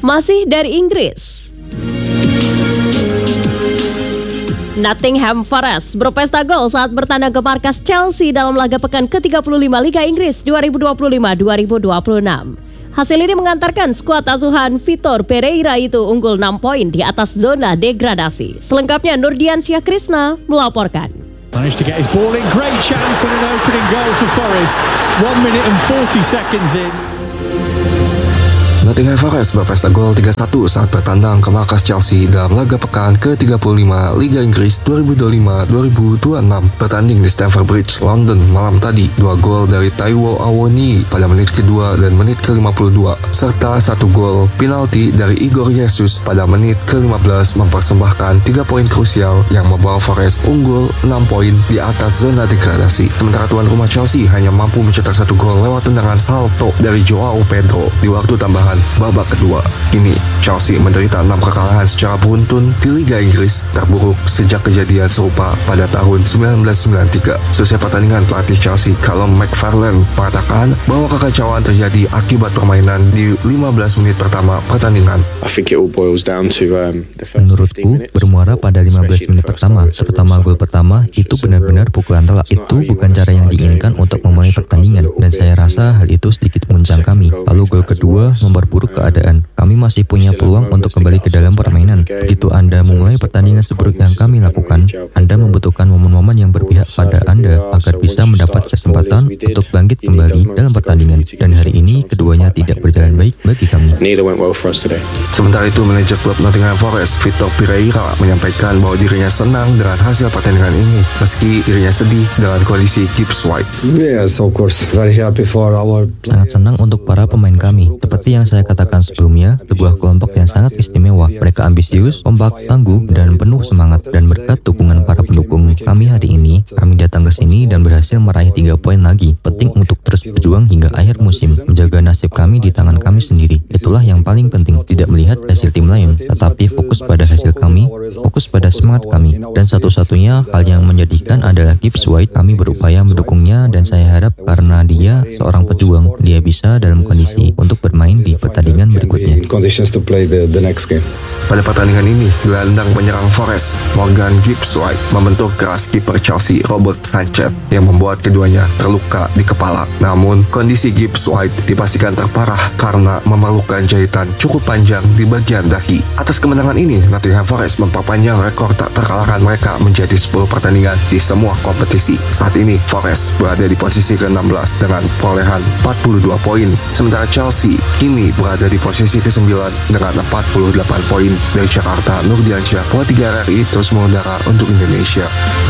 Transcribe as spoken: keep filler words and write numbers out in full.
Masih dari Inggris, Nottingham Forest berpesta gol saat bertandang ke markas Chelsea dalam laga pekan ke tiga puluh lima Liga Inggris dua ribu dua puluh lima dua ribu dua puluh enam. Hasil ini mengantarkan skuad asuhan Vitor Pereira itu unggul enam poin di atas zona degradasi. Selengkapnya Nurdiansyah Krisna melaporkan. Managed to get his ball in, great chance and an opening goal for Forest. one minute and forty seconds in. Nottingham Forest berpesta gol tiga satu saat bertandang ke markas Chelsea dalam laga pekan ke tiga puluh lima Liga Inggris dua ribu dua puluh lima dua ribu dua puluh enam. Bertanding di Stamford Bridge, London malam tadi, dua gol dari Taiwo Awoniyi pada menit kedua dan menit ke lima puluh dua, serta satu gol penalti dari Igor Jesus pada menit ke lima belas mempersembahkan tiga poin krusial yang membawa Forest unggul enam poin di atas zona degradasi. Sementara tuan rumah Chelsea hanya mampu mencetak satu gol lewat tendangan salto dari Joao Pedro di waktu tambahan babak kedua. Kini Chelsea menderita enam kekalahan secara beruntun di Liga Inggris, terburuk sejak kejadian serupa pada tahun seribu sembilan ratus sembilan puluh tiga. Selesai pertandingan, pelatih Chelsea Callum McFarlane mengatakan bahwa kekacauan terjadi akibat permainan di lima belas menit pertama pertandingan. Menurutku, bermuara pada lima belas menit pertama, terutama gol pertama, itu benar-benar pukulan telak. Itu bukan cara yang diinginkan untuk memulai pertandingan, dan saya rasa hal itu sedikit menguncang kami. Lalu gol kedua memperburuk keadaan. Kami masih punya peluang untuk kembali ke dalam permainan. Begitu Anda memulai pertandingan seburuk yang kami lakukan, Anda membutuhkan momen-momen yang berpihak pada Anda agar bisa mendapat kesempatan untuk bangkit kembali dalam pertandingan. Dan hari ini keduanya tidak berjalan baik bagi kami. Sementara itu, manajer klub Nottingham Forest, Vitor Pereira, menyampaikan bahwa dirinya senang dengan hasil pertandingan ini, meski dirinya sedih dengan kondisi Gibbs White. Yes, of course. Very happy for our... Sangat senang untuk para pemain kami. Seperti yang saya katakan sebelumnya, sebuah kelompok yang sangat istimewa. Mereka ambisius, kompak, tangguh, dan penuh semangat. Dan berkat dukungan para pendukung kami hari ini, kami datang ke sini dan berhasil meraih tiga poin lagi. Penting untuk terus berjuang hingga akhir musim, menjaga nasib kami di tangan kami sendiri. Itulah yang paling penting, tidak melihat hasil tim lain, tetapi fokus pada hasil kami, fokus pada semangat kami. Dan satu-satunya hal yang menyedihkan adalah Gibbs White. Kami berupaya mendukungnya dan saya harap karena dia seorang pejuang, dia bisa dalam kondisi untuk bermain di pertandingan berikutnya. Pada pertandingan ini, gelandang penyerang Forest, Morgan Gibbs White, membentur keras kiper Chelsea Robert Sanchez yang membuat keduanya terluka di kepala. Namun, kondisi Gibbs White dipastikan terparah karena memerlukan jahitan cukup panjang di bagian dahi. Atas kemenangan ini, Nottingham Forest memperpanjang rekor tak terkalahkan mereka menjadi sepuluh pertandingan di semua kompetisi. Saat ini, Forest berada di posisi ke enam belas dengan perolehan empat puluh dua poin. Sementara Chelsea kini berada di posisi ke sembilan dengan empat puluh delapan poin. Dari Jakarta, Nurdiansyah, Pro tiga R R I terus mengudara untuk Indonesia.